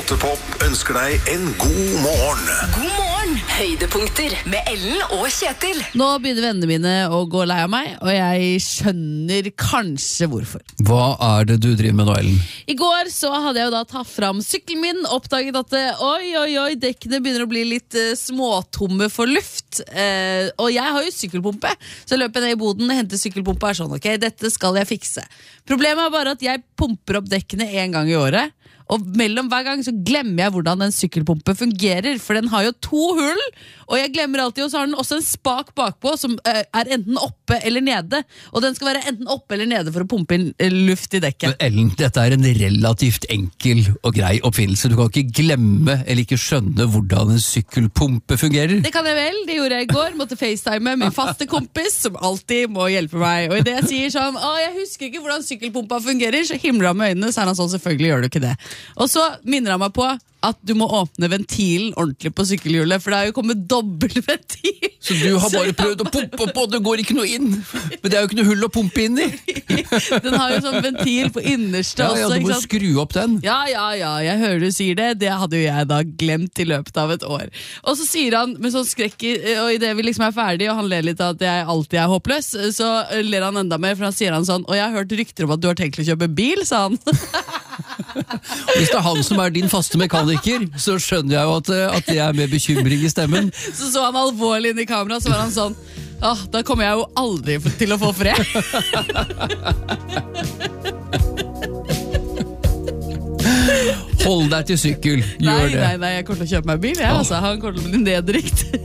Rottepop ønsker deg en god morgen. God morgen, høydepunkter med Ellen og Kjetil. Nå begynner vennene mine å gå lei av meg, og jeg skjønner kanskje hvorfor. Hva det du driver med nå, Ellen? I går så hadde jeg jo da tatt fram sykkelen min, oppdaget at dekkene begynner å bli litt småtomme for luft. Og jeg har jo sykkelpumpe, så løper jeg ned i boden og henter sykkelpumpe og sånn, ok, dette skal jeg fikse. Problemet bare at jeg pumper opp dekkene en gang i året, og mellom hver gang så glemmer jeg hvordan en sykkelpumpe fungerer, for den har jo 2 hull, og jeg glemmer alltid, og så har den også en spak bakpå som enten oppe eller nede, og den skal være enten oppe eller nede for å pumpe inn luft i dekket. Men Ellen, dette en relativt enkel og grei oppfinnelse. Du kan ikke glemme eller ikke skjønne hvordan en sykkelpumpe fungerer. Det kan jeg vel, det gjorde jeg i går, måtte FaceTime min faste kompis, som alltid må hjelpe meg, og i det jeg sier sånn, jeg husker ikke hvordan sykkelpumpa fungerer, så himler han med øynene, så han sånn, selvfølgelig gjør du ikke det. Og så minner han meg på at du må åpne ventilen ordentlig på sykkelhjulet, for det har jo kommet dobbeltventil. Så du har bare prøvd å pumpe opp, og det går ikke noe inn. Men det jo ikke noe hull å pumpe inn i. Den har jo sånn ventil på innerste også. Ja, du må skru opp den. Ja, jeg hører du sier det. Det hadde jo jeg da glemt i løpet av et år. Og så sier han med sånn skrekk, og i det vi liksom ferdig, og han ler litt av at jeg alltid håpløs, så ler han enda mer, for han sier han sånn, og jeg har hørt rykter om at du har tenkt å kjøpe bil, sa han. Hvis det han som din faste mekaniker, så skjønner jeg jo at det mer bekymring i stemmen. Så han alvorlig inn i kamera, så var han sånn, da kommer jeg jo aldri til å få fred. Hold deg til sykkel, gjør det. Nei, jeg kommer til å kjøpe meg bil, han kommer til å bli nedrikt.